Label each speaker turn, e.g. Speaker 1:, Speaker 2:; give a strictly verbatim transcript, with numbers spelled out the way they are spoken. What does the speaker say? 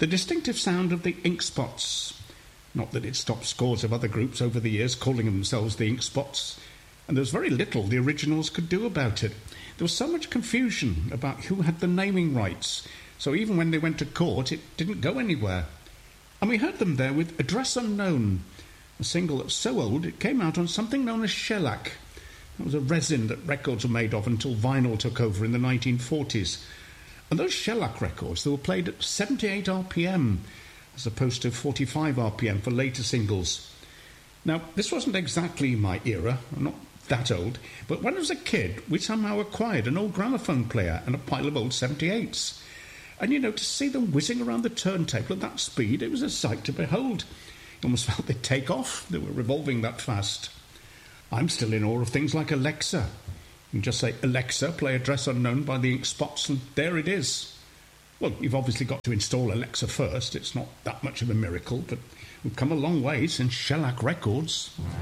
Speaker 1: The distinctive sound of the Ink Spots. Not that it stopped scores of other groups over the years calling themselves the Ink Spots, and there was very little the originals could do about it. There was so much confusion about who had the naming rights, so even when they went to court, it didn't go anywhere. And we heard them there with Address Unknown, a single that's so old it came out on something known as shellac. It was a resin that records were made of until vinyl took over in the nineteen forties. And those shellac records, they were played at seventy-eight R P M, as opposed to forty-five R P M for later singles. Now, this wasn't exactly my era, I'm not that old, but when I was a kid, we somehow acquired an old gramophone player and a pile of old seventy-eights. And, you know, to see them whizzing around the turntable at that speed, it was a sight to behold. You almost felt they'd take off. They were revolving that fast. I'm still in awe of things like Alexa. You can just say, Alexa, play Address Unknown by the Ink Spots, and there it is. Well, you've obviously got to install Alexa first. It's not that much of a miracle, but we've come a long way since shellac records.